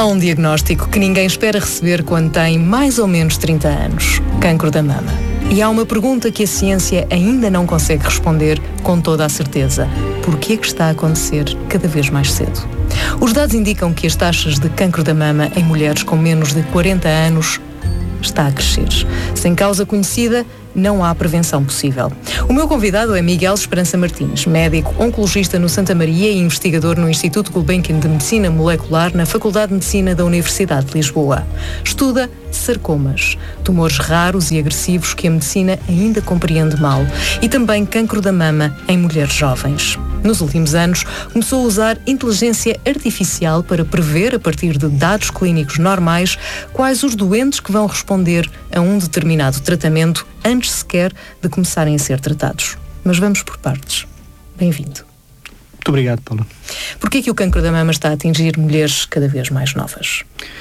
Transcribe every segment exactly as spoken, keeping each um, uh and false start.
Há um diagnóstico que ninguém espera receber quando tem mais ou menos trinta anos. Cancro da mama. E há uma pergunta que a ciência ainda não consegue responder com toda a certeza. Porquê é que está a acontecer cada vez mais cedo? Os dados indicam que as taxas de cancro da mama em mulheres com menos de quarenta anos está a crescer. Sem causa conhecida, não há prevenção possível. O meu convidado é Miguel Esperança Martins, médico oncologista no Santa Maria e investigador no Instituto Gulbenkian de Medicina Molecular na Faculdade de Medicina da Universidade de Lisboa. Estuda sarcomas, tumores raros e agressivos que a medicina ainda compreende mal, e também cancro da mama em mulheres jovens. Nos últimos anos, começou a usar inteligência artificial para prever, a partir de dados clínicos normais, quais os doentes que vão responder a um determinado tratamento antes sequer de começarem a ser tratados. Mas vamos por partes. Bem-vindo. Muito obrigado, Paula. Porquê que o cancro da mama está a atingir mulheres cada vez mais novas?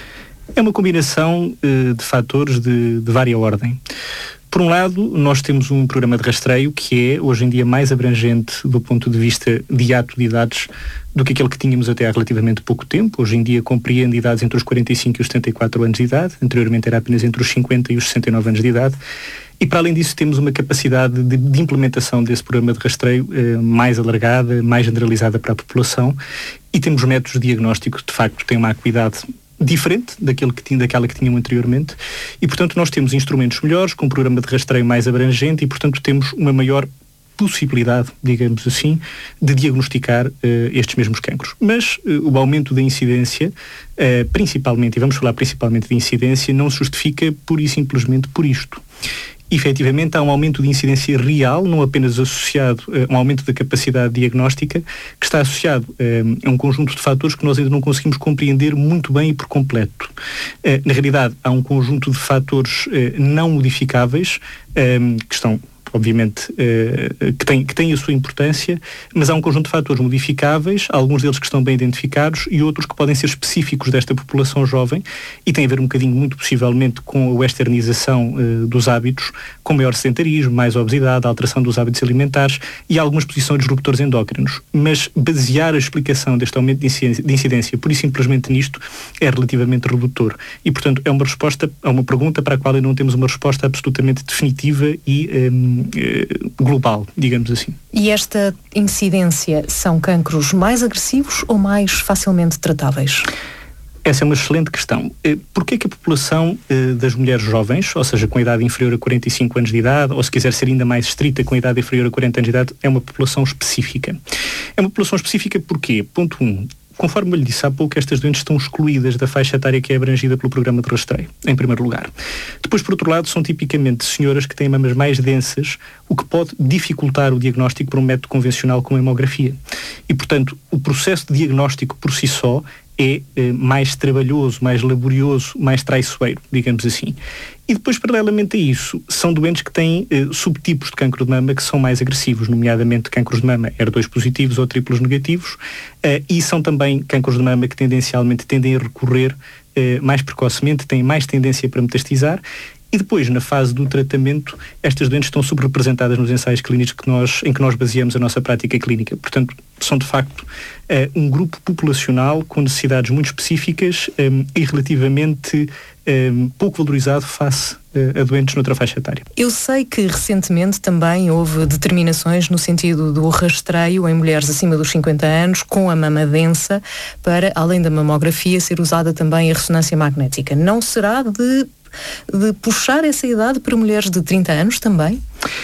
É uma combinação uh, de fatores de, de vária ordem. Por um lado, nós temos um programa de rastreio que é, hoje em dia, mais abrangente do ponto de vista de ato de idades do que aquele que tínhamos até há relativamente pouco tempo. Hoje em dia compreende idades entre os quarenta e cinco e os setenta e quatro anos de idade. Anteriormente era apenas entre os cinquenta e os sessenta e nove anos de idade. E, para além disso, temos uma capacidade de, de implementação desse programa de rastreio eh, mais alargada, mais generalizada para a população, e temos métodos de diagnóstico que, de facto, têm uma acuidade diferente daquele que tinha, daquela que tínhamos anteriormente, e, portanto, nós temos instrumentos melhores, com um programa de rastreio mais abrangente, e, portanto, temos uma maior possibilidade, digamos assim, de diagnosticar uh, estes mesmos cancros. Mas uh, o aumento da incidência, uh, principalmente, e vamos falar principalmente de incidência, não se justifica pura e simplesmente por isto. Efetivamente, há um aumento de incidência real, não apenas associado a um aumento da capacidade diagnóstica, que está associado uh, a um conjunto de fatores que nós ainda não conseguimos compreender muito bem e por completo. Uh, na realidade, há um conjunto de fatores uh, não modificáveis, um, que estão obviamente, uh, que, tem, que tem a sua importância, mas há um conjunto de fatores modificáveis, alguns deles que estão bem identificados e outros que podem ser específicos desta população jovem, e tem a ver um bocadinho, muito possivelmente, com a westernização uh, dos hábitos, com maior sedentarismo, mais obesidade, alteração dos hábitos alimentares e algumas posições de disruptores endócrinos. Mas basear a explicação deste aumento de incidência, de incidência pura e simplesmente nisto é relativamente redutor. E, portanto, é uma resposta a uma pergunta para a qual não temos uma resposta absolutamente definitiva e um, global, digamos assim. E esta incidência são cancros mais agressivos ou mais facilmente tratáveis? Essa é uma excelente questão. Porquê que a população das mulheres jovens, ou seja, com a idade inferior a quarenta e cinco anos de idade, ou se quiser ser ainda mais estrita, com a idade inferior a quarenta anos de idade, é uma população específica? É uma população específica porquê? Ponto um. Conforme eu lhe disse há pouco, estas doentes estão excluídas da faixa etária que é abrangida pelo programa de rastreio, em primeiro lugar. Depois, por outro lado, são tipicamente senhoras que têm mamas mais densas, o que pode dificultar o diagnóstico por um método convencional como a hemografia. E, portanto, o processo de diagnóstico por si só é eh, mais trabalhoso, mais laborioso, mais traiçoeiro, digamos assim. E depois, paralelamente a isso, são doentes que têm eh, subtipos de cancro de mama que são mais agressivos, nomeadamente cancros de mama R dois positivos ou triplos negativos, eh, e são também cancros de mama que tendencialmente tendem a recorrer eh, mais precocemente, têm mais tendência para metastizar. E depois, na fase do tratamento, estas doentes estão subrepresentadas nos ensaios clínicos que nós, em que nós baseamos a nossa prática clínica. Portanto, são de facto uh, um grupo populacional com necessidades muito específicas um, e relativamente um, pouco valorizado face uh, a doentes noutra faixa etária. Eu sei que recentemente também houve determinações no sentido do rastreio em mulheres acima dos cinquenta anos com a mama densa para, além da mamografia, ser usada também a ressonância magnética. Não será de... de puxar essa idade para mulheres de trinta anos também?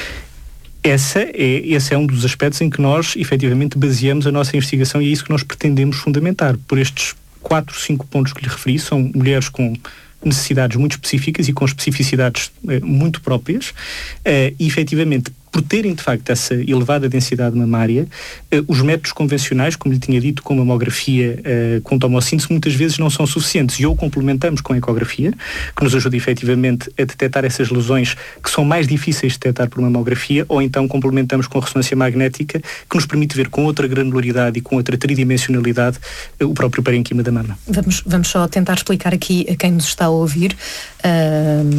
Essa é, esse é um dos aspectos em que nós, efetivamente, baseamos a nossa investigação, e é isso que nós pretendemos fundamentar. Por estes quatro, cinco pontos que lhe referi, são mulheres com necessidades muito específicas e com especificidades eh, muito próprias, eh, e, efetivamente, por terem, de facto, essa elevada densidade mamária, eh, os métodos convencionais, como lhe tinha dito, com mamografia, eh, com tomossíntese, muitas vezes não são suficientes, e ou complementamos com a ecografia, que nos ajuda, efetivamente, a detectar essas lesões que são mais difíceis de detectar por mamografia, ou então complementamos com a ressonância magnética, que nos permite ver com outra granularidade e com outra tridimensionalidade eh, o próprio parênquima da mama. Vamos, vamos só tentar explicar aqui a quem nos está a ouvir. Uh...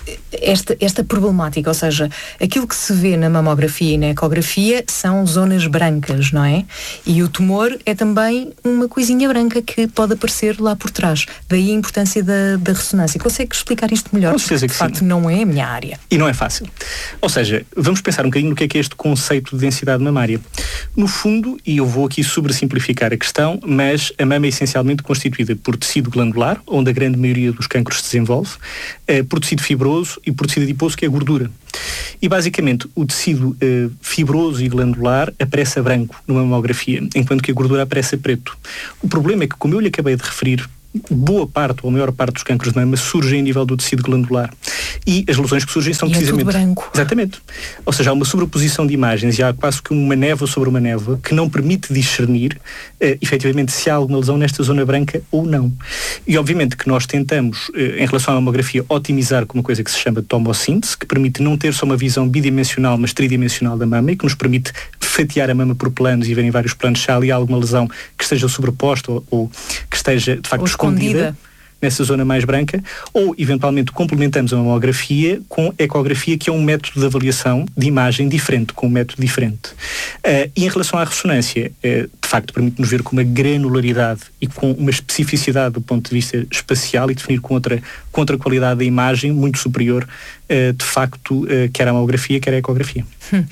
esta, esta problemática, ou seja, aquilo que se vê na mamografia e na ecografia são zonas brancas, não é? E o tumor é também uma coisinha branca que pode aparecer lá por trás. Daí a importância da, da ressonância. Consegue explicar isto melhor? Com certeza Porque, que de facto, sim. não é a minha área. E não é fácil. Ou seja, vamos pensar um bocadinho no que é que é este conceito de densidade mamária. No fundo, e eu vou aqui sobressimplificar a questão, mas a mama é essencialmente constituída por tecido glandular, onde a grande maioria dos cancros se desenvolve, eh, por tecido fibroso e por tecido adiposo, que é a gordura. E basicamente o tecido eh, fibroso e glandular aparece a branco numa mamografia, enquanto que a gordura aparece a preto. O problema é que, como eu lhe acabei de referir, boa parte ou a maior parte dos cancros de mama surgem a nível do tecido glandular. E as lesões que surgem são e precisamente... é tudo branco. Exatamente. Ou seja, há uma sobreposição de imagens e há quase que uma névoa sobre uma névoa que não permite discernir eh, efetivamente se há alguma lesão nesta zona branca ou não. E obviamente que nós tentamos, eh, em relação à mamografia, otimizar com uma coisa que se chama tomossíntese, que permite não ter só uma visão bidimensional, mas tridimensional da mama e que nos permite fatiar a mama por planos e ver em vários planos se há ali alguma lesão que esteja sobreposta ou, ou que esteja de facto ou escondida. escondida. Nessa zona mais branca, ou eventualmente complementamos a mamografia com ecografia, que é um método de avaliação de imagem diferente, com um método diferente. Uh, e em relação à ressonância, uh, de facto permite-nos ver com uma granularidade e com uma especificidade do ponto de vista espacial e definir com outra, com outra qualidade da imagem muito superior, uh, de facto, uh, quer a mamografia, quer a ecografia. Hum.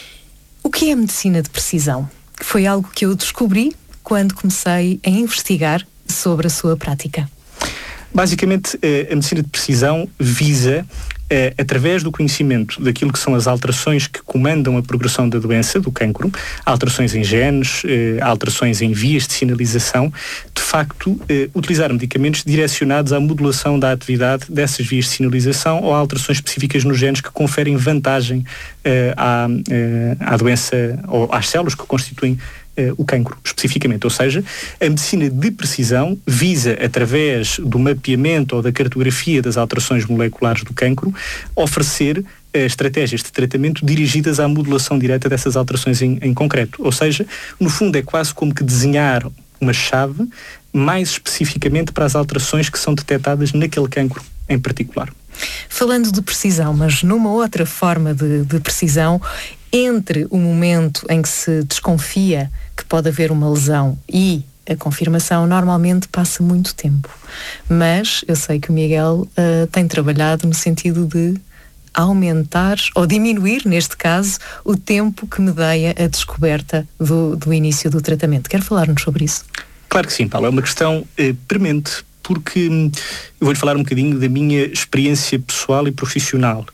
O que é a medicina de precisão? Foi algo que eu descobri quando comecei a investigar sobre a sua prática. Basicamente, a medicina de precisão visa, através do conhecimento daquilo que são as alterações que comandam a progressão da doença, do cancro, alterações em genes, alterações em vias de sinalização, de facto, utilizar medicamentos direcionados à modulação da atividade dessas vias de sinalização ou alterações específicas nos genes que conferem vantagem à, à doença ou às células que constituem Uh, o cancro, especificamente. Ou seja, a medicina de precisão visa, através do mapeamento ou da cartografia das alterações moleculares do cancro, oferecer uh, estratégias de tratamento dirigidas à modulação direta dessas alterações em, em concreto. Ou seja, no fundo é quase como que desenhar uma chave mais especificamente para as alterações que são detectadas naquele cancro em particular. Falando de precisão, mas numa outra forma de, de precisão, entre o momento em que se desconfia que pode haver uma lesão e a confirmação, normalmente passa muito tempo. Mas eu sei que o Miguel uh, tem trabalhado no sentido de aumentar, ou diminuir, neste caso, o tempo que medeia a descoberta do, do início do tratamento. Quer falar-nos sobre isso? Claro que sim, Paulo. É uma questão eh, premente, porque eu vou-lhe falar um bocadinho da minha experiência pessoal e profissional.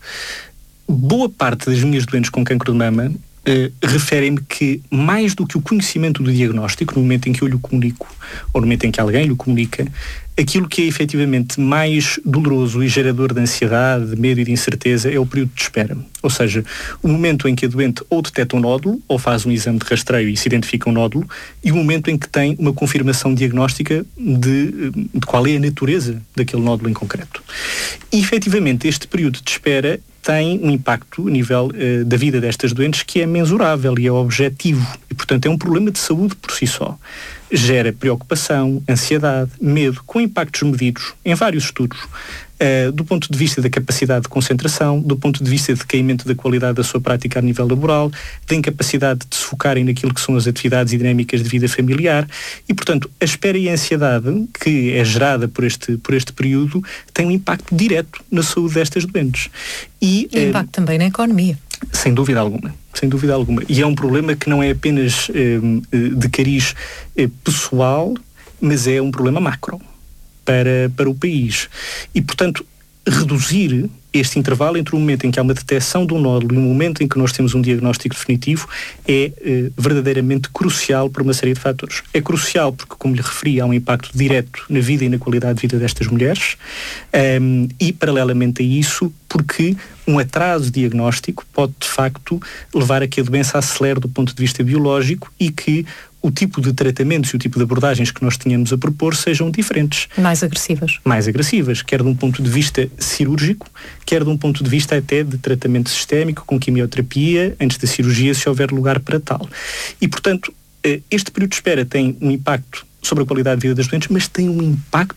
Boa parte das minhas doentes com cancro de mama Uh, referem-me que, mais do que o conhecimento do diagnóstico, no momento em que eu lhe comunico, ou no momento em que alguém lhe comunica, aquilo que é efetivamente mais doloroso e gerador de ansiedade, de medo e de incerteza é o período de espera. Ou seja, o momento em que a doente ou detecta um nódulo, ou faz um exame de rastreio e se identifica um nódulo, e o momento em que tem uma confirmação diagnóstica de, de qual é a natureza daquele nódulo em concreto. E, efetivamente, este período de espera tem um impacto a nível uh, da vida destas doentes que é mensurável e é objetivo. E, portanto, é um problema de saúde por si só. Gera preocupação, ansiedade, medo, com impactos medidos em vários estudos, uh, do ponto de vista da capacidade de concentração, do ponto de vista de decaimento da qualidade da sua prática a nível laboral, da incapacidade de se focarem naquilo que são as atividades e dinâmicas de vida familiar. E, portanto, a espera e a ansiedade que é gerada por este, por este período tem um impacto direto na saúde destas doentes. E, e impacto uh, também na economia. Sem dúvida alguma, sem dúvida alguma. E é um problema que não é apenas eh, de cariz eh, pessoal, mas é um problema macro para, para o país. E, portanto, reduzir este intervalo entre o momento em que há uma detecção de um nódulo e o momento em que nós temos um diagnóstico definitivo é eh, verdadeiramente crucial por uma série de fatores. É crucial porque, como lhe referi, há um impacto direto na vida e na qualidade de vida destas mulheres um, e, paralelamente a isso, porque um atraso diagnóstico pode, de facto, levar a que a doença acelere do ponto de vista biológico e que o tipo de tratamentos e o tipo de abordagens que nós tínhamos a propor sejam diferentes. Mais agressivas. Mais agressivas, quer de um ponto de vista cirúrgico, quer de um ponto de vista até de tratamento sistémico, com quimioterapia, antes da cirurgia, se houver lugar para tal. E, portanto, este período de espera tem um impacto sobre a qualidade de vida das doentes, mas tem um impacto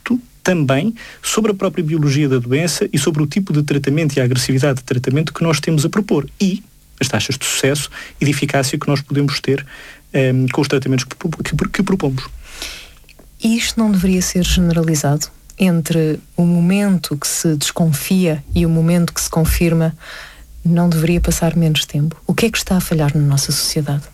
também sobre a própria biologia da doença e sobre o tipo de tratamento e a agressividade de tratamento que nós temos a propor e as taxas de sucesso e de eficácia que nós podemos ter um, com os tratamentos que, que, que propomos. E isto não deveria ser generalizado? Entre o momento que se desconfia e o momento que se confirma, não deveria passar menos tempo? O que é que está a falhar na nossa sociedade?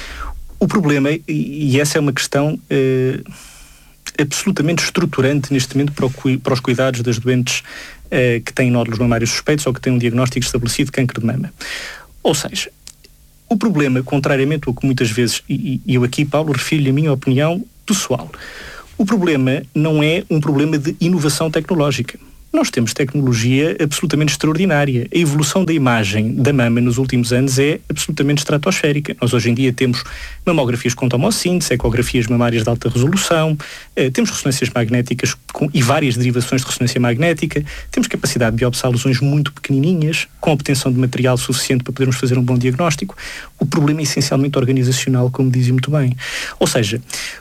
O problema, e essa é uma questão eh, absolutamente estruturante neste momento para, o, para os cuidados das doentes eh, que têm nódulos mamários suspeitos ou que têm um diagnóstico estabelecido de cancro de mama. Ou seja, o problema, contrariamente ao que muitas vezes, e, e eu aqui, Paulo, refiro-lhe a minha opinião pessoal, o problema não é um problema de inovação tecnológica. Nós temos tecnologia absolutamente extraordinária. A evolução da imagem da mama nos últimos anos é absolutamente estratosférica. Nós hoje em dia temos mamografias com tomossíntese, ecografias mamárias de alta resolução, eh, temos ressonâncias magnéticas com, e várias derivações de ressonância magnética, temos capacidade de biopsiar lesões muito pequenininhas, com obtenção de material suficiente para podermos fazer um bom diagnóstico. O problema é essencialmente organizacional, como dizia muito bem. Ou seja,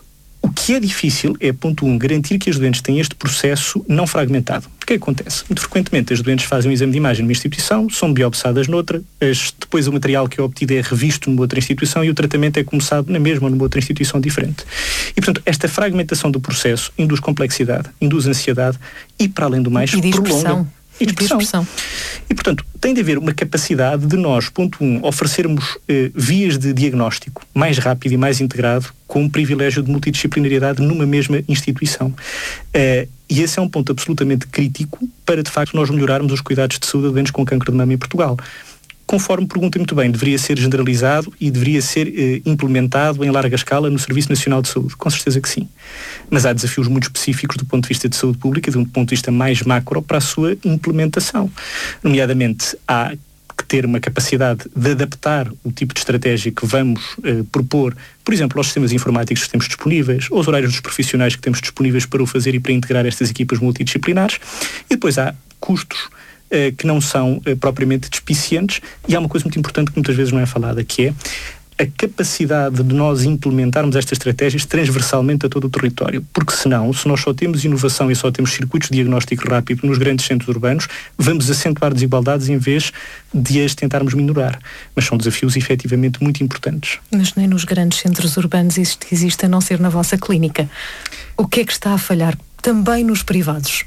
o que é difícil é, ponto um, garantir que as doentes têm este processo não fragmentado. O que é que acontece? Muito frequentemente as doentes fazem um exame de imagem numa instituição, são biopsadas noutra, as, depois o material que é obtido é revisto numa outra instituição e o tratamento é começado na mesma ou numa outra instituição diferente. E, portanto, esta fragmentação do processo induz complexidade, induz ansiedade e, para além do mais, e prolonga. E dispersão. E, portanto, tem de haver uma capacidade de nós, ponto um, oferecermos eh, vias de diagnóstico mais rápido e mais integrado, com um privilégio de multidisciplinariedade numa mesma instituição. Eh, e esse é um ponto absolutamente crítico para, de facto, nós melhorarmos os cuidados de saúde de doentes com cancro de mama em Portugal. Conforme pergunta muito bem, deveria ser generalizado e deveria ser eh, implementado em larga escala no Serviço Nacional de Saúde. Com certeza que sim. Mas há desafios muito específicos do ponto de vista de saúde pública, de um ponto de vista mais macro, para a sua implementação. Nomeadamente, há que ter uma capacidade de adaptar o tipo de estratégia que vamos eh, propor, por exemplo, aos sistemas informáticos que temos disponíveis, aos horários dos profissionais que temos disponíveis para o fazer e para integrar estas equipas multidisciplinares. E depois há custos que não são uh, propriamente despicientes, e há uma coisa muito importante que muitas vezes não é falada, que é a capacidade de nós implementarmos estas estratégias transversalmente a todo o território, porque senão, se nós só temos inovação e só temos circuitos de diagnóstico rápido nos grandes centros urbanos, vamos acentuar desigualdades em vez de as tentarmos minorar. Mas são desafios efetivamente muito importantes. Mas nem nos grandes centros urbanos isto existe, a não ser na vossa clínica. O que é que está a falhar também nos privados?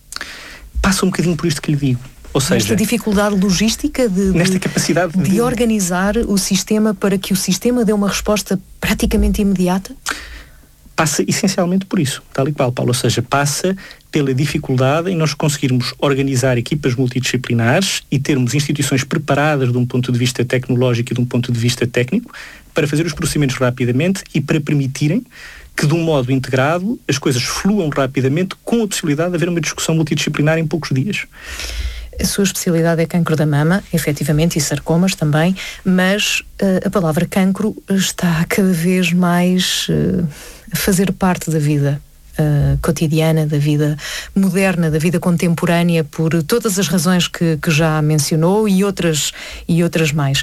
Passa um bocadinho por isto que lhe digo. Ou seja, nesta dificuldade logística de, nesta de, capacidade de, de organizar o sistema para que o sistema dê uma resposta praticamente imediata? Passa essencialmente por isso, tal e qual, Paulo. Ou seja, passa pela dificuldade em nós conseguirmos organizar equipas multidisciplinares e termos instituições preparadas de um ponto de vista tecnológico e de um ponto de vista técnico para fazer os procedimentos rapidamente e para permitirem que, de um modo integrado, as coisas fluam rapidamente, com a possibilidade de haver uma discussão multidisciplinar em poucos dias. A sua especialidade é cancro da mama, efetivamente, e sarcomas também, mas uh, a palavra cancro está cada vez mais uh, a fazer parte da vida uh, cotidiana, da vida moderna, da vida contemporânea, por todas as razões que, que já mencionou e outras, e outras mais.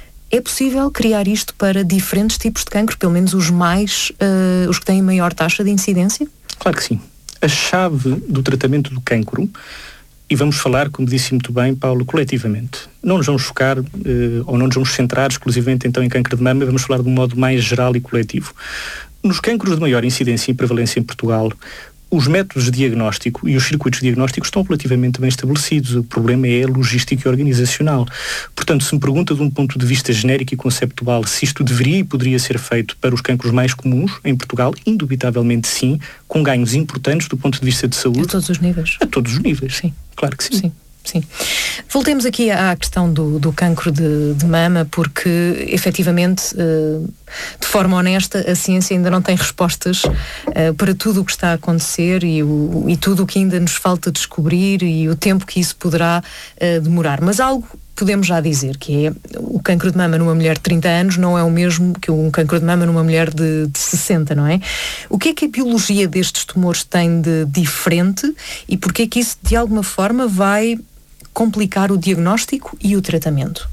É possível criar isto para diferentes tipos de cancro, pelo menos os mais, uh, os que têm maior taxa de incidência? Claro que sim. A chave do tratamento do cancro, e vamos falar, como disse muito bem, Paulo, coletivamente. Não nos vamos focar, uh, ou não nos vamos centrar exclusivamente então em cancro de mama, vamos falar de um modo mais geral e coletivo. Nos cancros de maior incidência e prevalência em Portugal, os métodos de diagnóstico e os circuitos diagnósticos estão relativamente bem estabelecidos. O problema é logístico e organizacional. Portanto, se me pergunta de um ponto de vista genérico e conceptual se isto deveria e poderia ser feito para os cancros mais comuns em Portugal, indubitavelmente sim, com ganhos importantes do ponto de vista de saúde. A todos os níveis. A todos os níveis. Sim. Claro que sim. Sim. Sim. Voltemos aqui à questão do, do cancro de, de mama, porque efetivamente, uh, de forma honesta, a ciência ainda não tem respostas uh, para tudo o que está a acontecer e, o, e tudo o que ainda nos falta descobrir e o tempo que isso poderá uh, demorar. Mas algo podemos já dizer, que é o cancro de mama numa mulher de trinta anos não é o mesmo que um cancro de mama numa mulher de, de sessenta, não é? O que é que a biologia destes tumores tem de diferente e porquê é que isso de alguma forma vai complicar o diagnóstico e o tratamento?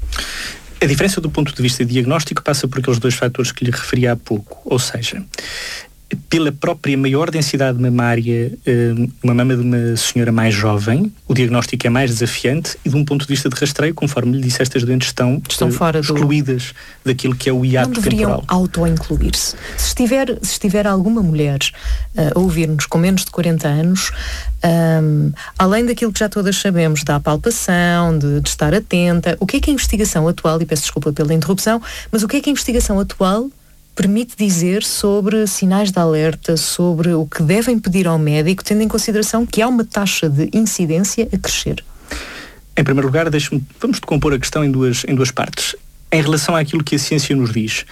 A diferença do ponto de vista diagnóstico passa por aqueles dois fatores que lhe referi há pouco, ou seja, pela própria maior densidade mamária, uma mama de uma senhora mais jovem, o diagnóstico é mais desafiante e de um ponto de vista de rastreio, conforme lhe disse, estas doentes estão, estão fora excluídas do... daquilo que é o hiato temporal. Não deveriam auto-incluir-se. Se estiver, se estiver alguma mulher uh, a ouvir-nos com menos de quarenta anos, um, além daquilo que já todas sabemos, da palpação, de, de estar atenta, o que é que a investigação atual, e peço desculpa pela interrupção, mas o que é que a investigação atual permite dizer sobre sinais de alerta, sobre o que devem pedir ao médico, tendo em consideração que há uma taxa de incidência a crescer? Em primeiro lugar, deixe-me, vamos decompor a questão em duas, em duas partes. Em relação àquilo que a ciência nos diz,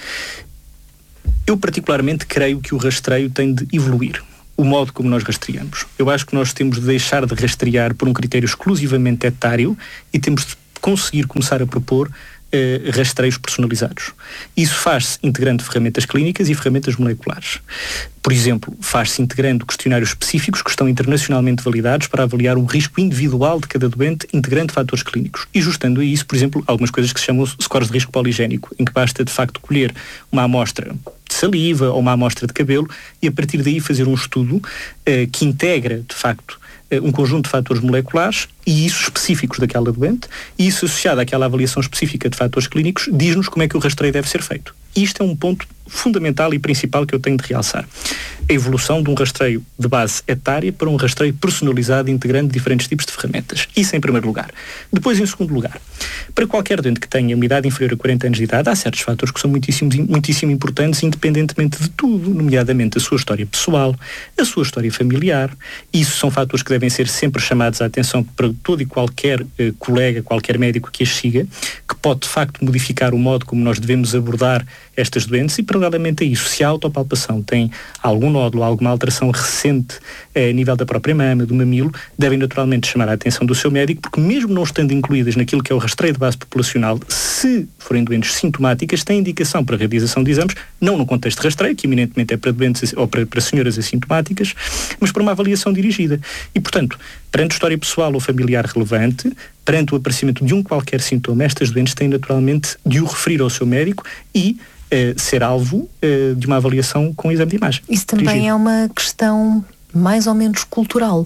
eu particularmente creio que o rastreio tem de evoluir. O modo como nós rastreamos. Eu acho que nós temos de deixar de rastrear por um critério exclusivamente etário e temos de conseguir começar a propor Uh, rastreios personalizados. Isso faz-se integrando ferramentas clínicas e ferramentas moleculares. Por exemplo, faz-se integrando questionários específicos que estão internacionalmente validados para avaliar o risco individual de cada doente, integrando fatores clínicos. E justando a isso, por exemplo, algumas coisas que se chamam scores de risco poligénico, em que basta de facto colher uma amostra de saliva ou uma amostra de cabelo e a partir daí fazer um estudo uh, que integra de facto um conjunto de fatores moleculares e isso específicos daquela doente, e isso associado àquela avaliação específica de fatores clínicos, diz-nos como é que o rastreio deve ser feito. Isto é um ponto fundamental e principal que eu tenho de realçar. A evolução de um rastreio de base etária para um rastreio personalizado integrando diferentes tipos de ferramentas. Isso em primeiro lugar. Depois, em segundo lugar, para qualquer doente que tenha uma idade inferior a quarenta anos de idade, há certos fatores que são muitíssimo, muitíssimo importantes, independentemente de tudo, nomeadamente a sua história pessoal, a sua história familiar. Isso são fatores que devem ser sempre chamados à atenção para todo e qualquer eh, colega, qualquer médico que as siga, que pode de facto modificar o modo como nós devemos abordar estas doentes e, paralelamente a isso, se a autopalpação tem algum nódulo, alguma alteração recente eh, a nível da própria mama, do mamilo, devem naturalmente chamar a atenção do seu médico, porque mesmo não estando incluídas naquilo que é o rastreio de base populacional, se forem doentes sintomáticas, têm indicação para a realização de exames, não no contexto de rastreio, que eminentemente é para doentes ou para, para senhoras assintomáticas, mas para uma avaliação dirigida. E, portanto, perante história pessoal ou familiar relevante, perante o aparecimento de um qualquer sintoma, estas doentes têm naturalmente de o referir ao seu médico e Uh, ser alvo uh, de uma avaliação com exame de imagem. Isso também dirigido. É uma questão mais ou menos cultural.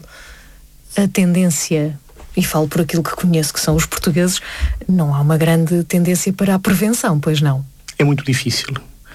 A tendência, e falo por aquilo que conheço, que são os portugueses, não há uma grande tendência para a prevenção, pois não? É muito difícil.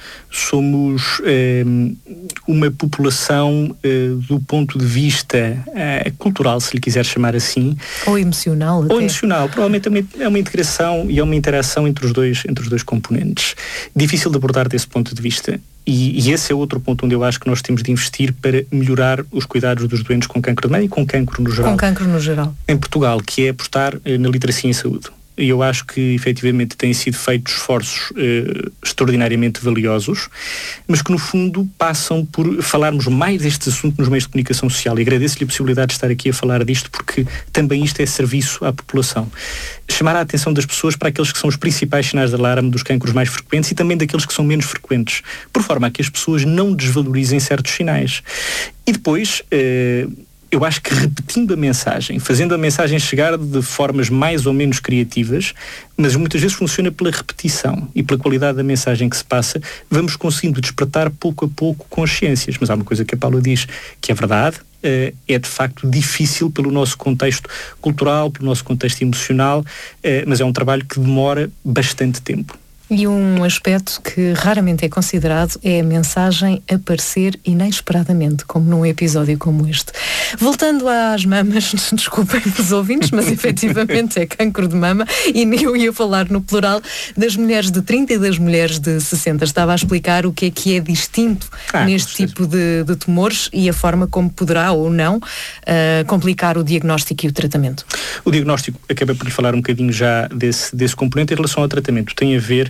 Somos eh, uma população eh, do ponto de vista eh, cultural, se lhe quiser chamar assim. Ou emocional até. Ou emocional. Provavelmente é uma, é uma integração e é uma interação entre os dois, entre os dois componentes. Difícil de abordar desse ponto de vista. E, e esse é outro ponto onde eu acho que nós temos de investir para melhorar os cuidados dos doentes com cancro de mama e com cancro no geral. Com cancro no geral. Em Portugal, que é apostar eh, na literacia em saúde. E eu acho que, efetivamente, têm sido feitos esforços eh, extraordinariamente valiosos, mas que, no fundo, passam por falarmos mais deste assunto nos meios de comunicação social. E agradeço-lhe a possibilidade de estar aqui a falar disto, porque também isto é serviço à população. Chamar a atenção das pessoas para aqueles que são os principais sinais de alarme dos cancros mais frequentes e também daqueles que são menos frequentes, por forma a que as pessoas não desvalorizem certos sinais. E depois... Eh, eu acho que repetindo a mensagem, fazendo a mensagem chegar de formas mais ou menos criativas, mas muitas vezes funciona pela repetição e pela qualidade da mensagem que se passa, vamos conseguindo despertar pouco a pouco consciências. Mas há uma coisa que a Paula diz que é verdade, é de facto difícil pelo nosso contexto cultural, pelo nosso contexto emocional, mas é um trabalho que demora bastante tempo. E um aspecto que raramente é considerado é a mensagem aparecer inesperadamente, como num episódio como este. Voltando às mamas, desculpem os ouvintes, mas efetivamente é cancro de mama, e eu ia falar no plural das mulheres de trinta e das mulheres de sessenta. Estava a explicar o que é que é distinto ah, neste tipo de, de tumores e a forma como poderá ou não uh, complicar o diagnóstico e o tratamento. O diagnóstico, acabei por lhe falar um bocadinho já desse, desse componente. Em relação ao tratamento, tem a ver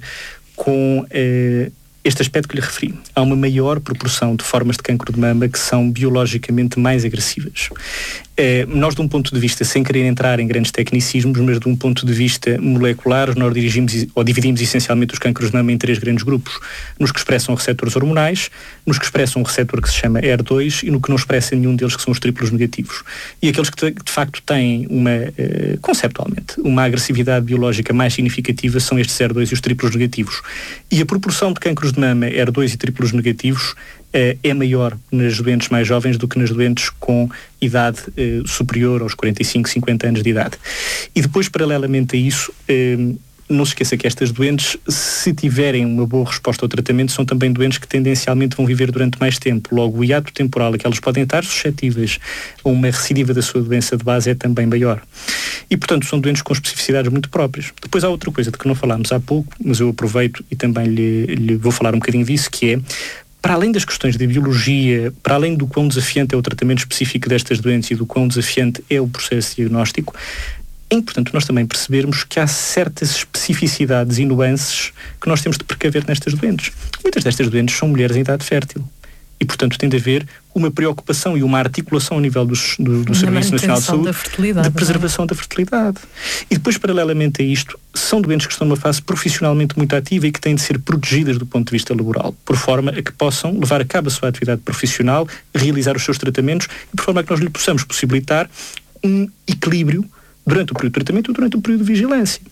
com eh, este aspecto que lhe referi. Há uma maior proporção de formas de cancro de mama que são biologicamente mais agressivas. Eh, nós, de um ponto de vista, sem querer entrar em grandes tecnicismos, mas de um ponto de vista molecular, nós dirigimos ou dividimos essencialmente os cancros de mama em três grandes grupos. Nos que expressam receptores hormonais, nos que expressam um receptor que se chama E R dois e no que não expressa nenhum deles, que são os triplos negativos. E aqueles que de facto têm uma, eh, conceptualmente, uma agressividade biológica mais significativa são estes E R dois e os triplos negativos. E a proporção de cancros de mama E R dois e triplos negativos é maior nas doentes mais jovens do que nas doentes com idade uh, superior aos quarenta e cinco, cinquenta anos de idade. E depois, paralelamente a isso, uh, não se esqueça que estas doentes, se tiverem uma boa resposta ao tratamento, são também doentes que tendencialmente vão viver durante mais tempo. Logo, o hiato temporal a que elas podem estar suscetíveis a uma recidiva da sua doença de base é também maior. E, portanto, são doentes com especificidades muito próprias. Depois há outra coisa de que não falámos há pouco, mas eu aproveito e também lhe, lhe vou falar um bocadinho disso, que é, para além das questões de biologia, para além do quão desafiante é o tratamento específico destas doenças e do quão desafiante é o processo diagnóstico, é importante nós também percebermos que há certas especificidades e nuances que nós temos de precaver nestas doentes. Muitas destas doentes são mulheres em idade fértil e, portanto, tem de haver uma preocupação e uma articulação ao nível dos, do, do Serviço Nacional de Saúde de preservação da fertilidade. E depois, paralelamente a isto, são doentes que estão numa fase profissionalmente muito ativa e que têm de ser protegidas do ponto de vista laboral, por forma a que possam levar a cabo a sua atividade profissional, realizar os seus tratamentos e por forma a que nós lhe possamos possibilitar um equilíbrio durante o período de tratamento e durante o período de vigilância.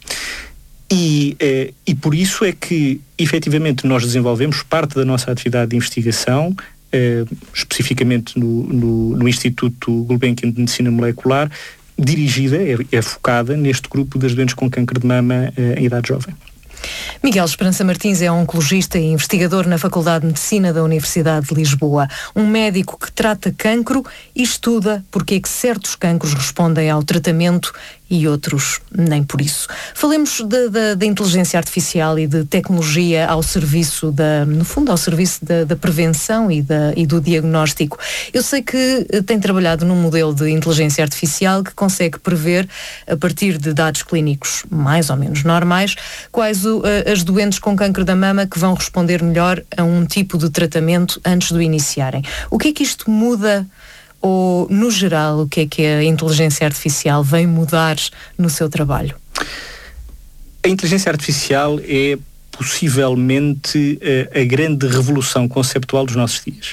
E, eh, e por isso é que, efetivamente, nós desenvolvemos parte da nossa atividade de investigação, eh, especificamente no, no, no Instituto Gulbenkian de Medicina Molecular, dirigida, é, é focada neste grupo das doentes com câncer de mama eh, em idade jovem. Miguel Esperança Martins é oncologista e investigador na Faculdade de Medicina da Universidade de Lisboa. Um médico que trata cancro e estuda porque é que certos cancros respondem ao tratamento e outros nem por isso. Falemos da, da, da inteligência artificial e de tecnologia ao serviço da, no fundo, ao serviço da, da prevenção e, da, e do diagnóstico. Eu sei que tem trabalhado num modelo de inteligência artificial que consegue prever, a partir de dados clínicos mais ou menos normais, quais o, as doentes com cancro da mama que vão responder melhor a um tipo de tratamento antes de o iniciarem. O que é que isto muda? Ou, no geral, o que é que a inteligência artificial vem mudar no seu trabalho? A inteligência artificial é possivelmente uh, a grande revolução conceptual dos nossos dias.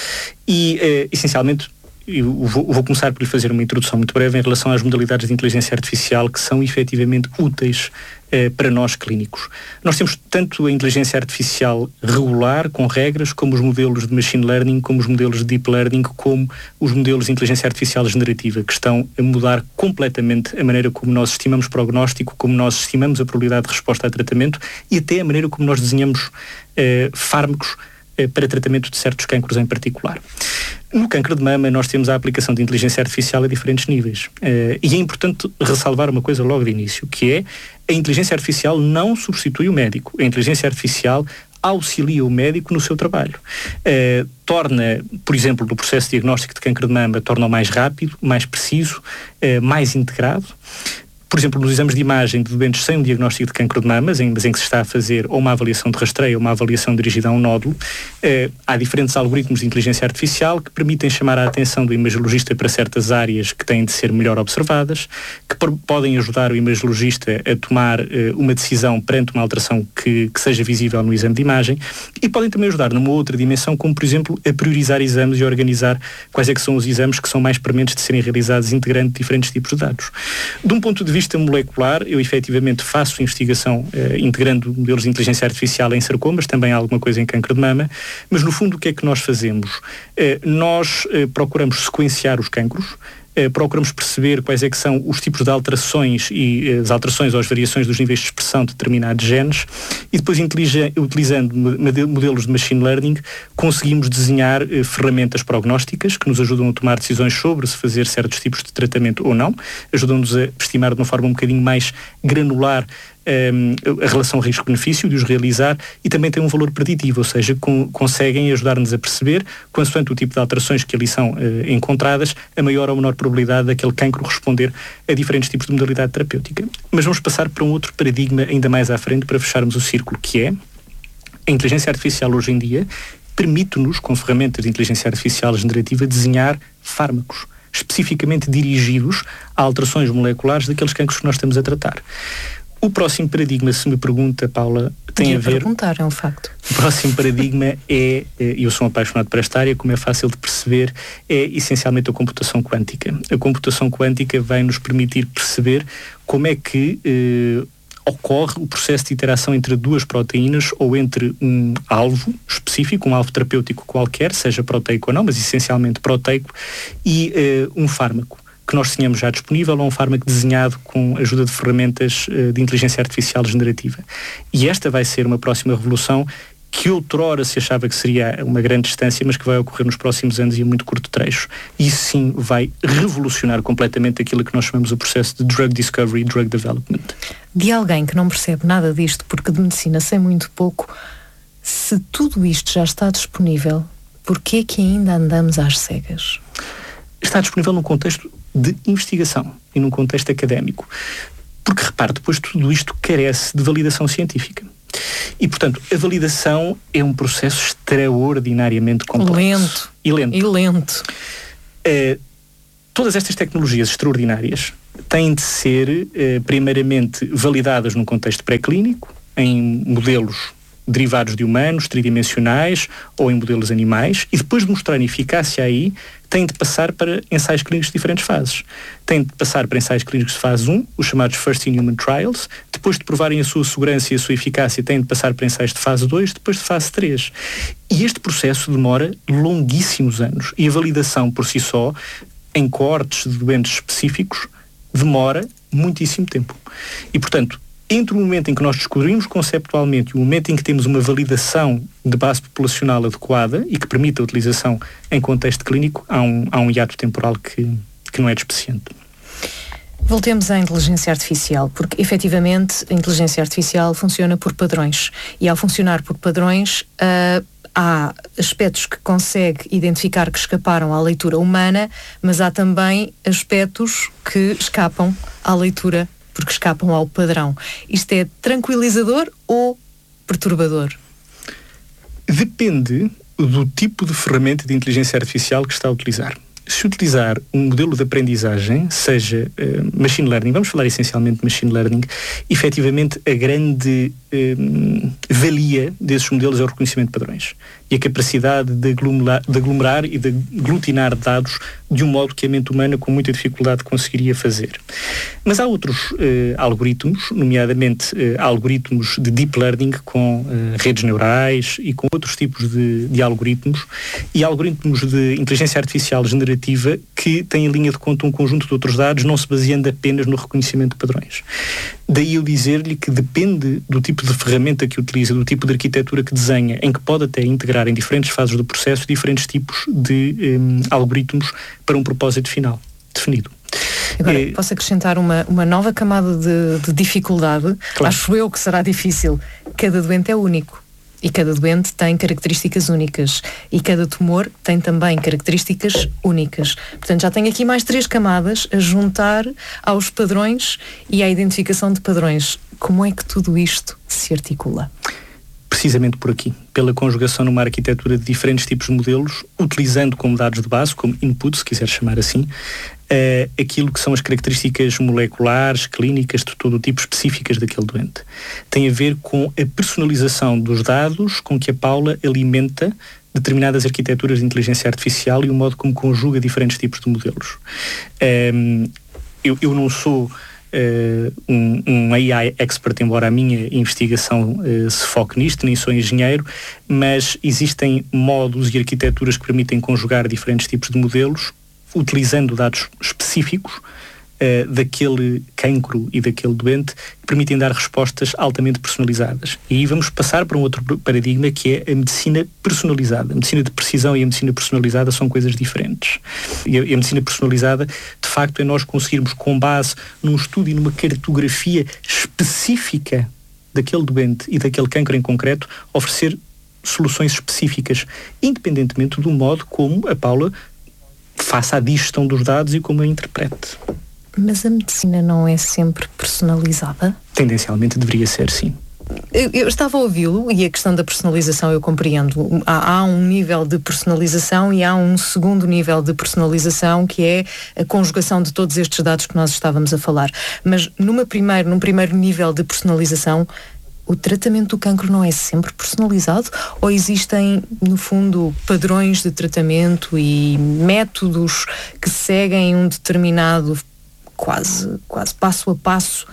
E, uh, essencialmente, eu vou, vou começar por lhe fazer uma introdução muito breve em relação às modalidades de inteligência artificial que são efetivamente úteis eh, para nós clínicos. Nós temos tanto a inteligência artificial regular, com regras, como os modelos de machine learning, como os modelos de deep learning, como os modelos de inteligência artificial generativa, que estão a mudar completamente a maneira como nós estimamos prognóstico, como nós estimamos a probabilidade de resposta a tratamento e até a maneira como nós desenhamos eh, fármacos eh, para tratamento de certos cancros em particular. No câncer de mama, nós temos a aplicação de inteligência artificial a diferentes níveis. Uh, e é importante ressalvar uma coisa logo de início, que é a inteligência artificial não substitui o médico. A inteligência artificial auxilia o médico no seu trabalho. Uh, torna, por exemplo, no processo diagnóstico de câncer de mama, torna-o mais rápido, mais preciso, uh, mais integrado. Por exemplo, nos exames de imagem de doentes sem um diagnóstico de cancro de mama, mas em, mas em que se está a fazer ou uma avaliação de rastreio ou uma avaliação dirigida a um nódulo, eh, há diferentes algoritmos de inteligência artificial que permitem chamar a atenção do imagiologista para certas áreas que têm de ser melhor observadas, que por, podem ajudar o imagiologista a tomar eh, uma decisão perante uma alteração que, que seja visível no exame de imagem e podem também ajudar numa outra dimensão, como por exemplo a priorizar exames e organizar quais é que são os exames que são mais prementes de serem realizados integrando diferentes tipos de dados. De um ponto de vista molecular, eu efetivamente faço investigação eh, integrando modelos de inteligência artificial em sarcomas, também há alguma coisa em câncer de mama, mas no fundo o que é que nós fazemos? Eh, nós eh, procuramos sequenciar os cancros, eh, procuramos perceber quais é que são os tipos de alterações e eh, as alterações ou as variações dos níveis de expressão de determinados genes e depois utilizando modelos de machine learning conseguimos desenhar eh, ferramentas prognósticas que nos ajudam a tomar decisões sobre se fazer certos tipos de tratamento ou não, ajudam-nos a estimar de uma forma um bocadinho mais granular Um, a relação risco-benefício de os realizar e também tem um valor preditivo, ou seja, com, conseguem ajudar-nos a perceber, consoante o tipo de alterações que ali são uh, encontradas, a maior ou menor probabilidade daquele cancro responder a diferentes tipos de modalidade terapêutica. Mas vamos passar para um outro paradigma ainda mais à frente para fecharmos o círculo, que é a inteligência artificial hoje em dia permite-nos, com ferramentas de inteligência artificial generativa, desenhar fármacos especificamente dirigidos a alterações moleculares daqueles cancros que nós estamos a tratar. O próximo paradigma, se me pergunta, Paula, tem Podia a ver... perguntar, é um facto. O próximo paradigma é, e eu sou um apaixonado por esta área, como é fácil de perceber, é essencialmente a computação quântica. A computação quântica vai nos permitir perceber como é que, eh, ocorre o processo de interação entre duas proteínas ou entre um alvo específico, um alvo terapêutico qualquer, seja proteico ou não, mas essencialmente proteico, e uh, um fármaco que nós tenhamos já disponível ou um fármaco desenhado com a ajuda de ferramentas uh, de inteligência artificial generativa. E esta vai ser uma próxima revolução que outrora se achava que seria uma grande distância, mas que vai ocorrer nos próximos anos e a muito curto trecho. E sim vai revolucionar completamente aquilo que nós chamamos o processo de drug discovery e drug development. De alguém que não percebe nada disto, porque de medicina sei muito pouco, se tudo isto já está disponível, porquê que ainda andamos às cegas? Está disponível num contexto de investigação e num contexto académico. Porque, repare, depois tudo isto carece de validação científica. E, portanto, a validação é um processo extraordinariamente complexo. Lento. E lento. E lento. Uh, todas estas tecnologias extraordinárias têm de ser, uh, primeiramente, validadas num contexto pré-clínico, em modelos derivados de humanos, tridimensionais, ou em modelos animais, e depois de mostrar eficácia aí, têm de passar para ensaios clínicos de diferentes fases. Têm de passar para ensaios clínicos de fase um, os chamados First in Human Trials, depois de provarem a sua segurança e a sua eficácia, têm de passar para ensaios de fase dois, depois de fase três. E este processo demora longuíssimos anos, e a validação por si só, em coortes de doentes específicos, demora muitíssimo tempo. E, portanto, entre o momento em que nós descobrimos conceptualmente e o momento em que temos uma validação de base populacional adequada e que permite a utilização em contexto clínico, há um, há um hiato temporal que, que não é despeciente. Voltemos à inteligência artificial, porque efetivamente a inteligência artificial funciona por padrões, e ao funcionar por padrões uh, há aspectos que consegue identificar que escaparam à leitura humana, mas há também aspectos que escapam à leitura porque escapam ao padrão. Isto é tranquilizador ou perturbador? Depende do tipo de ferramenta de inteligência artificial que está a utilizar. Se utilizar um modelo de aprendizagem, seja uh, machine learning, vamos falar essencialmente de machine learning, efetivamente a grande uh, valia desses modelos é o reconhecimento de padrões e a capacidade de aglomerar, de aglomerar e de aglutinar dados de um modo que a mente humana com muita dificuldade conseguiria fazer. Mas há outros uh, algoritmos, nomeadamente uh, algoritmos de deep learning com uh, redes neurais e com outros tipos de, de algoritmos e algoritmos de inteligência artificial generativa que têm em linha de conta um conjunto de outros dados, não se baseando apenas no reconhecimento de padrões. Daí eu dizer-lhe que depende do tipo de ferramenta que utiliza, do tipo de arquitetura que desenha, em que pode até integrar em diferentes fases do processo diferentes tipos de um, algoritmos para um propósito final definido. Agora, é, posso acrescentar uma, uma nova camada de, de dificuldade? Claro. Acho eu que será difícil. Cada doente é único. E cada doente tem características únicas. E cada tumor tem também características únicas. Portanto, já tenho aqui mais três camadas a juntar aos padrões e à identificação de padrões. Como é que tudo isto se articula? Precisamente por aqui, pela conjugação numa arquitetura de diferentes tipos de modelos, utilizando como dados de base, como input, se quiser chamar assim, uh, aquilo que são as características moleculares, clínicas, de todo o tipo, específicas daquele doente. Tem a ver com a personalização dos dados com que a Paula alimenta determinadas arquiteturas de inteligência artificial e o modo como conjuga diferentes tipos de modelos. Um, eu, eu não sou Uh, um, um A I expert, embora a minha investigação uh, se foque nisto, nem sou engenheiro, mas existem modos e arquiteturas que permitem conjugar diferentes tipos de modelos, utilizando dados específicos uh, daquele cancro e daquele doente, que permitem dar respostas altamente personalizadas. E aí vamos passar para um outro paradigma, que é a medicina personalizada. A medicina de precisão e a medicina personalizada são coisas diferentes. E a, e a medicina personalizada, de facto, é nós conseguirmos, com base num estudo e numa cartografia específica daquele doente e daquele cancro em concreto, oferecer soluções específicas, independentemente do modo como a Paula faça a digestão dos dados e como a interprete. Mas a medicina não é sempre personalizada? Tendencialmente deveria ser, sim. Eu, eu estava a ouvi-lo e a questão da personalização eu compreendo. Há, há um nível de personalização e há um segundo nível de personalização, que é a conjugação de todos estes dados que nós estávamos a falar. Mas numa primeiro, num primeiro nível de personalização, o tratamento do cancro não é sempre personalizado? Ou existem, no fundo, padrões de tratamento e métodos que seguem um determinado quase, quase passo a passo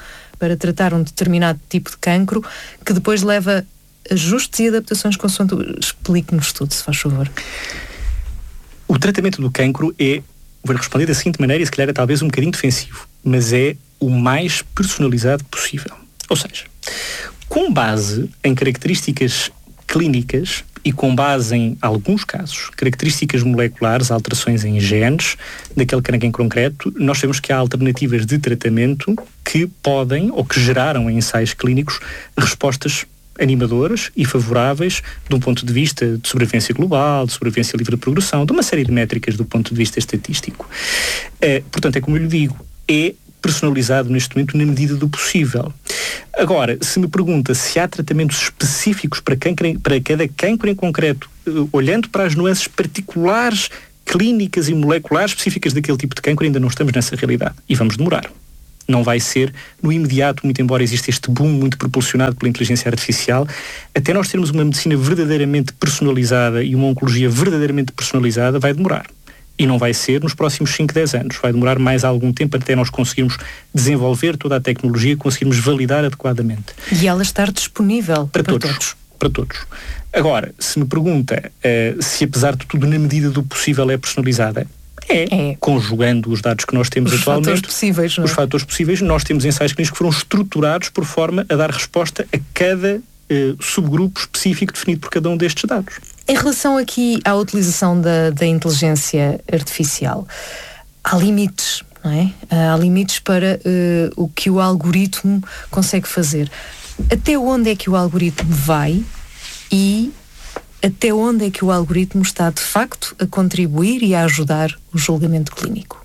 para tratar um determinado tipo de cancro que depois leva a ajustes e adaptações consoante... Explique-nos tudo, se faz favor. O tratamento do cancro é, vou responder da seguinte maneira, e se calhar é talvez um bocadinho defensivo, mas é o mais personalizado possível. Ou seja, com base em características clínicas e com base em alguns casos, características moleculares, alterações em genes daquele cancro em concreto, nós sabemos que há alternativas de tratamento que podem, ou que geraram em ensaios clínicos, respostas animadoras e favoráveis de um ponto de vista de sobrevivência global, de sobrevivência livre de progressão, de uma série de métricas do ponto de vista estatístico. Uh, portanto, é como eu lhe digo, é personalizado neste momento na medida do possível. Agora, se me pergunta se há tratamentos específicos para, cancro, para cada cancro em concreto, uh, olhando para as nuances particulares, clínicas e moleculares específicas daquele tipo de cancro, ainda não estamos nessa realidade. E vamos demorar. Não vai ser no imediato, muito embora exista este boom muito propulsionado pela inteligência artificial, até nós termos uma medicina verdadeiramente personalizada e uma oncologia verdadeiramente personalizada, vai demorar. E não vai ser nos próximos cinco, dez anos. Vai demorar mais algum tempo até nós conseguirmos desenvolver toda a tecnologia e conseguirmos validar adequadamente. E ela estar disponível para, para todos. todos. Para todos. Agora, se me pergunta uh, se apesar de tudo, na medida do possível, é personalizada, é, é. Conjugando os dados que nós temos os atualmente, fatores possíveis, não é? os fatores possíveis, nós temos ensaios clínicos que foram estruturados por forma a dar resposta a cada uh, subgrupo específico definido por cada um destes dados. Em relação aqui à utilização da, da inteligência artificial, há limites, não é? Há limites para uh, o que o algoritmo consegue fazer. Até onde é que o algoritmo vai e até onde é que o algoritmo está, de facto, a contribuir e a ajudar o julgamento clínico?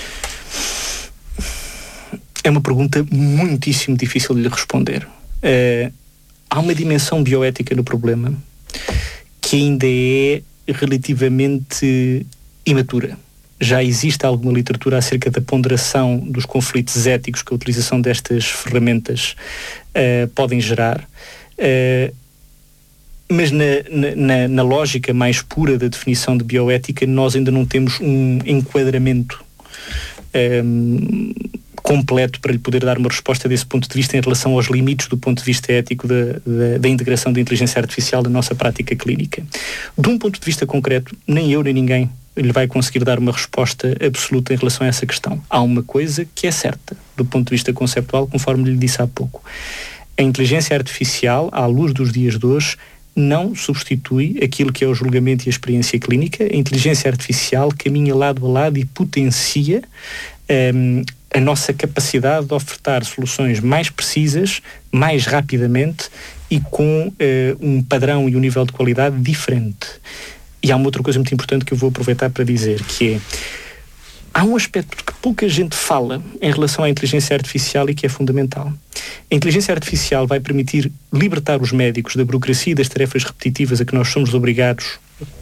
É uma pergunta muitíssimo difícil de lhe responder. Uh, há uma dimensão bioética no problema que ainda é relativamente imatura. Já existe alguma literatura acerca da ponderação dos conflitos éticos que a utilização destas ferramentas uh, podem gerar. Uh, Mas na, na, na lógica mais pura da definição de bioética, nós ainda não temos um enquadramento um, completo para lhe poder dar uma resposta desse ponto de vista em relação aos limites do ponto de vista ético da, da, da integração da inteligência artificial na nossa prática clínica. De um ponto de vista concreto, nem eu nem ninguém lhe vai conseguir dar uma resposta absoluta em relação a essa questão. Há uma coisa que é certa, do ponto de vista conceptual, conforme lhe disse há pouco. A inteligência artificial, à luz dos dias de hoje, não substitui aquilo que é o julgamento e a experiência clínica. A inteligência artificial caminha lado a lado e potencia um, a nossa capacidade de ofertar soluções mais precisas, mais rapidamente e com uh, um padrão e um nível de qualidade diferente. E há uma outra coisa muito importante que eu vou aproveitar para dizer, que é: há um aspecto que pouca gente fala em relação à inteligência artificial e que é fundamental. A inteligência artificial vai permitir libertar os médicos da burocracia e das tarefas repetitivas a que nós somos obrigados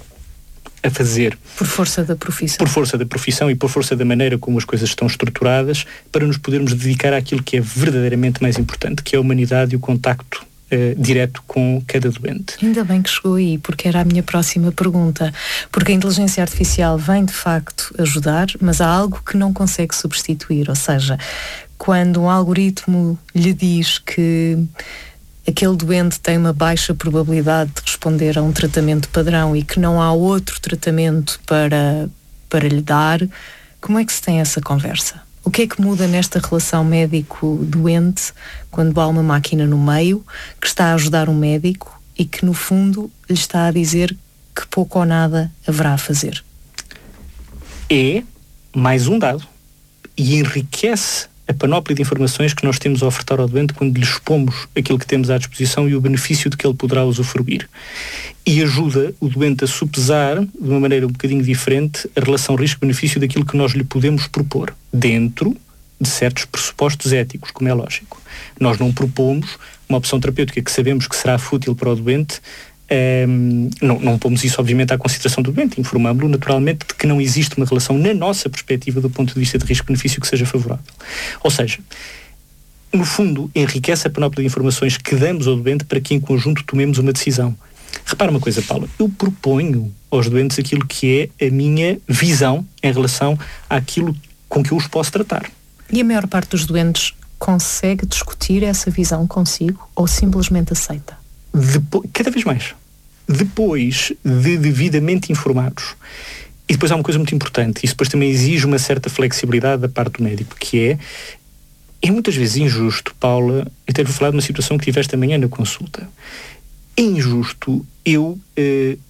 a fazer. Por força da profissão. Por força da profissão e por força da maneira como as coisas estão estruturadas, para nos podermos dedicar àquilo que é verdadeiramente mais importante, que é a humanidade e o contacto Uh, direto com cada doente. Ainda bem que chegou aí, porque era a minha próxima pergunta. Porque a inteligência artificial vem de facto ajudar, mas há algo que não consegue substituir. Ou seja, quando um algoritmo lhe diz que aquele doente tem uma baixa probabilidade de responder a um tratamento padrão e que não há outro tratamento para, para lhe dar, como é que se tem essa conversa? O que é que muda nesta relação médico-doente quando há uma máquina no meio que está a ajudar um médico e que, no fundo, lhe está a dizer que pouco ou nada haverá a fazer? É mais um dado e enriquece a panóplia de informações que nós temos a ofertar ao doente quando lhe expomos aquilo que temos à disposição e o benefício de que ele poderá usufruir. E ajuda o doente a sopesar, de uma maneira um bocadinho diferente, a relação risco-benefício daquilo que nós lhe podemos propor, dentro de certos pressupostos éticos, como é lógico. Nós não propomos uma opção terapêutica que sabemos que será fútil para o doente. Um, não, não pomos isso obviamente à consideração do doente, informamos-lo naturalmente de que não existe uma relação na nossa perspectiva do ponto de vista de risco-benefício que seja favorável. Ou seja, no fundo enriquece a panóplia de informações que damos ao doente para que em conjunto tomemos uma decisão. Repara uma coisa, Paula, eu proponho aos doentes aquilo que é a minha visão em relação àquilo com que eu os posso tratar. E a maior parte dos doentes consegue discutir essa visão consigo ou simplesmente aceita? Depois, cada vez mais. Depois de devidamente informados. E depois há uma coisa muito importante, isso depois também exige uma certa flexibilidade da parte do médico, que é, é muitas vezes injusto, Paula, eu ter-vos falado de uma situação que tive esta manhã na consulta. É injusto eu eh,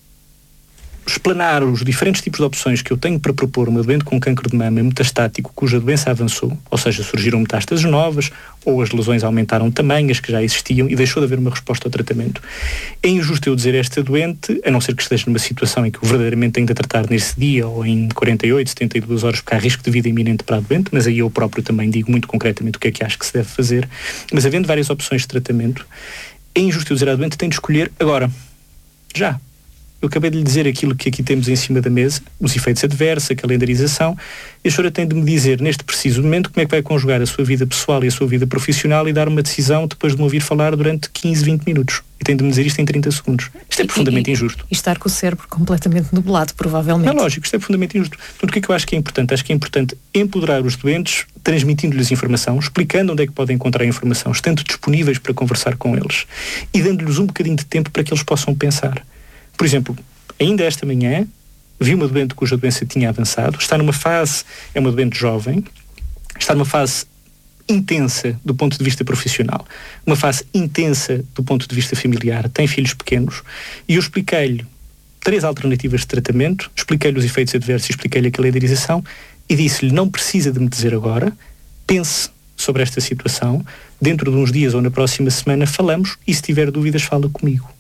explanar os diferentes tipos de opções que eu tenho para propor uma doente com cancro de mama metastático cuja doença avançou, ou seja, surgiram metástases novas, ou as lesões aumentaram de tamanho, as que já existiam, e deixou de haver uma resposta ao tratamento. É injusto eu dizer a esta doente, a não ser que esteja numa situação em que eu verdadeiramente tenho de tratar nesse dia, ou em quarenta e oito, setenta e duas horas, porque há risco de vida iminente para a doente, mas aí eu próprio também digo muito concretamente o que é que acho que se deve fazer. Mas havendo várias opções de tratamento, é injusto eu dizer à doente, tem de escolher agora, já. Eu acabei de lhe dizer aquilo que aqui temos em cima da mesa, os efeitos adversos, a calendarização, e a senhora tem de me dizer, neste preciso momento, como é que vai conjugar a sua vida pessoal e a sua vida profissional e dar uma decisão depois de me ouvir falar durante quinze, vinte minutos. E tem de me dizer isto em trinta segundos. Isto é e, profundamente e, injusto. E estar com o cérebro completamente nublado, provavelmente. Não é lógico, isto é profundamente injusto. Portanto, o que é que eu acho que é importante? Acho que é importante empoderar os doentes, transmitindo-lhes informação, explicando onde é que podem encontrar a informação, estando disponíveis para conversar com eles e dando-lhes um bocadinho de tempo para que eles possam pensar. Por exemplo, ainda esta manhã, vi uma doente cuja doença tinha avançado, está numa fase, é uma doente jovem, está numa fase intensa do ponto de vista profissional, uma fase intensa do ponto de vista familiar, tem filhos pequenos, e eu expliquei-lhe três alternativas de tratamento, expliquei-lhe os efeitos adversos, expliquei-lhe a calendarização, e disse-lhe, não precisa de me dizer agora, pense sobre esta situação, dentro de uns dias ou na próxima semana falamos, e se tiver dúvidas fala comigo.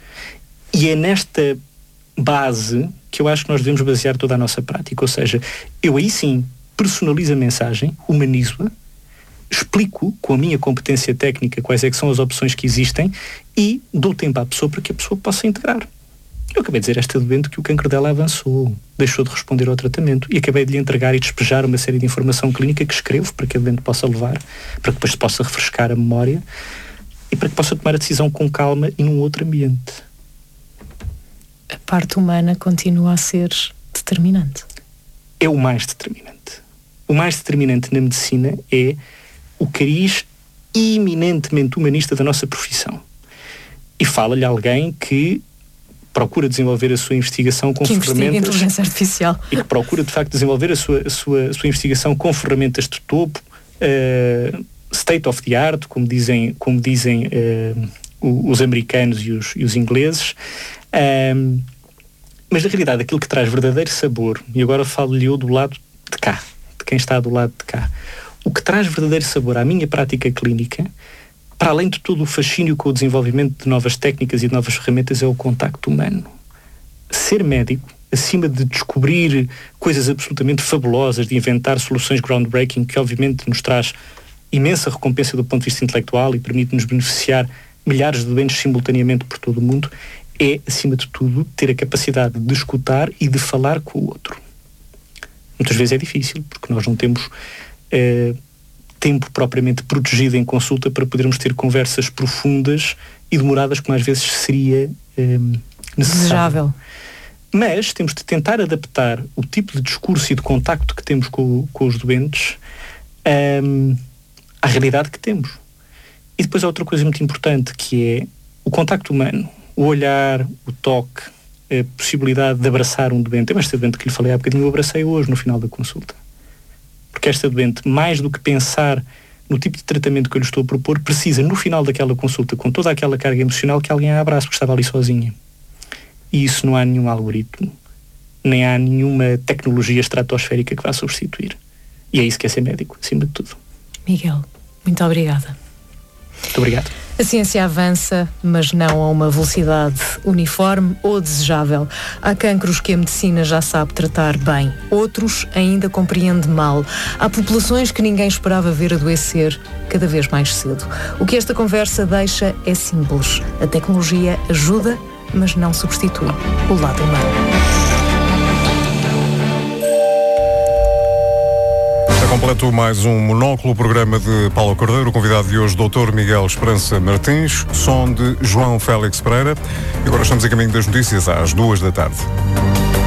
E é nesta base que eu acho que nós devemos basear toda a nossa prática, ou seja, eu aí sim personalizo a mensagem, humanizo-a, explico com a minha competência técnica quais é que são as opções que existem e dou tempo à pessoa para que a pessoa possa integrar. Eu acabei de dizer a esta doente que o cancro dela avançou, deixou de responder ao tratamento e acabei de lhe entregar e despejar uma série de informação clínica que escrevo para que a doente possa levar, para que depois se possa refrescar a memória e para que possa tomar a decisão com calma e num outro ambiente. A parte humana continua a ser determinante. É o mais determinante. O mais determinante na medicina é o cariz eminentemente humanista da nossa profissão. E fala-lhe alguém que procura desenvolver a sua investigação com que ferramentas... inteligência artificial. E que procura, de facto, desenvolver a sua, a sua, a sua investigação com ferramentas de topo, uh, state of the art, como dizem, como dizem uh, os americanos e os, e os ingleses. Um, mas na realidade aquilo que traz verdadeiro sabor, e agora falo-lhe eu do lado de cá, de quem está do lado de cá, o que traz verdadeiro sabor à minha prática clínica, para além de todo o fascínio com o desenvolvimento de novas técnicas e de novas ferramentas, é o contacto humano. Ser médico, acima de descobrir coisas absolutamente fabulosas, de inventar soluções groundbreaking, que obviamente nos traz imensa recompensa do ponto de vista intelectual e permite-nos beneficiar milhares de doentes simultaneamente por todo o mundo, é, acima de tudo, ter a capacidade de escutar e de falar com o outro. Muitas vezes é difícil, porque nós não temos eh, tempo propriamente protegido em consulta para podermos ter conversas profundas e demoradas, como às vezes seria eh, necessário. Desejável. Mas temos de tentar adaptar o tipo de discurso e de contacto que temos com, com os doentes eh, à realidade que temos. E depois há outra coisa muito importante, que é o contacto humano. O olhar, o toque, a possibilidade de abraçar um doente. Eu esta doente que lhe falei há bocadinho, eu abracei hoje no final da consulta. Porque esta doente, mais do que pensar no tipo de tratamento que eu lhe estou a propor, precisa, no final daquela consulta, com toda aquela carga emocional, que alguém a abrace, porque estava ali sozinha. E isso não há nenhum algoritmo, nem há nenhuma tecnologia estratosférica que vá substituir. E é isso que é ser médico, acima de tudo. Miguel, muito obrigada. Muito obrigado. A ciência avança, mas não a uma velocidade uniforme ou desejável. Há cancros que a medicina já sabe tratar bem, outros ainda compreende mal. Há populações que ninguém esperava ver adoecer cada vez mais cedo. O que esta conversa deixa é simples. A tecnologia ajuda, mas não substitui o lado humano. Completo mais um Monóculo, programa de Paulo Cordeiro. O convidado de hoje, doutor Miguel Esperança Martins, som de João Félix Pereira. E agora estamos a caminho das notícias às duas da tarde.